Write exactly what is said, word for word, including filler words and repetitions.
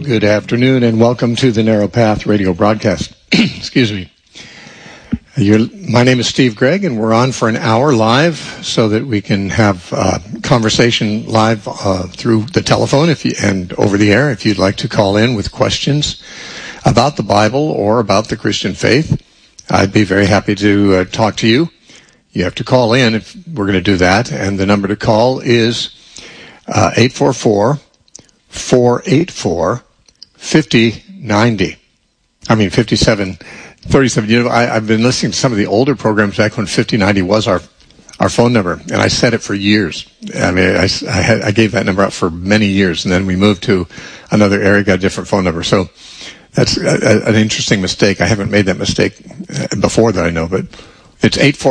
Good afternoon and welcome to the Narrow Path radio broadcast. Excuse me. You're, my name is Steve Gregg, and we're on for an hour live so that we can have uh, conversation live uh, through the telephone if you, and over the air if you'd like to call in with questions about the Bible or about the Christian faith. I'd be very happy to uh, talk to you. You have to call in if we're going to do that, and the number to call is uh, eight four four, four eight four, fifty ninety. I mean fifty-seven thirty-seven. You know, I, I've been listening to some of the older programs back when fifty ninety was our our phone number, and I said it for years. I mean, I, I, had, I gave that number out for many years, and then we moved to another area, got a different phone number. So that's a, a, an interesting mistake. I haven't made that mistake before that I know, but it's eight four